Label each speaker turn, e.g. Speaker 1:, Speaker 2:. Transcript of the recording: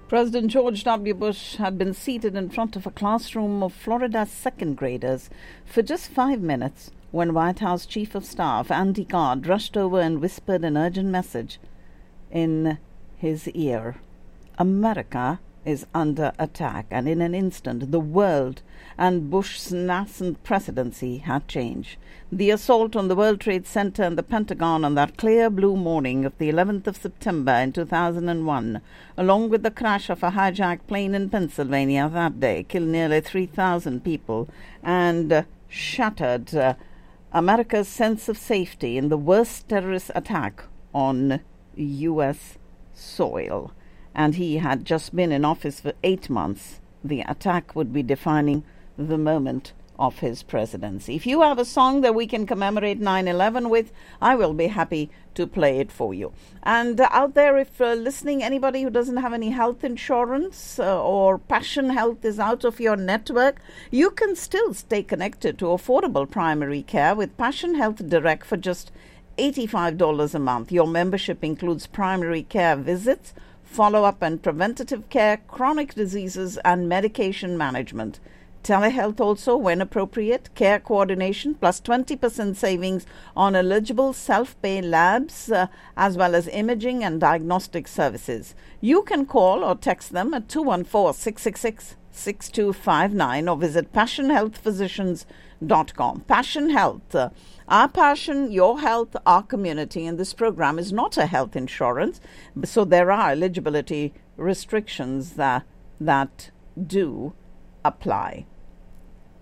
Speaker 1: President George W. Bush had been seated in front of a classroom of Florida's second graders for just 5 minutes when White House Chief of Staff Andy Card rushed over and whispered an urgent message in his ear. America is under attack, and in an instant the world and Bush's nascent presidency had changed. The assault on the World Trade Center and the Pentagon on that clear blue morning of the 11th of September in 2001, along with the crash of a hijacked plane in Pennsylvania that day, killed nearly 3,000 people and shattered America's sense of safety in the worst terrorist attack on U.S. soil. And he had just been in office for 8 months. The attack would be defining the moment of his presidency. If you have a song that we can commemorate 9/11 with, I will be happy to play it for you. And out there, if listening, anybody who doesn't have any health insurance or Passion Health is out of your network, you can still stay connected to affordable primary care with Passion Health Direct for just $85 a month. Your membership includes primary care visits, follow-up and preventative care, chronic diseases, and medication management. Telehealth also, when appropriate, care coordination, plus 20% savings on eligible self-pay labs, as well as imaging and diagnostic services. You can call or text them at 214-666-6259 or visit PassionHealthPhysicians.com. Passion Health. Our passion, your health, our community. And this program is not a health insurance, so there are eligibility restrictions that do apply.